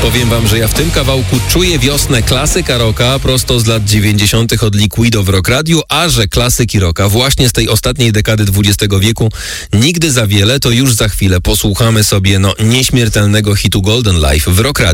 Powiem wam, że ja w tym kawałku czuję wiosnę klasyka rocka prosto z lat 90. od Liquido w Rock Radiu, a że klasyki rocka właśnie z tej ostatniej dekady XX wieku nigdy za wiele, to już za chwilę posłuchamy sobie nieśmiertelnego hitu Golden Life w Rock Radiu.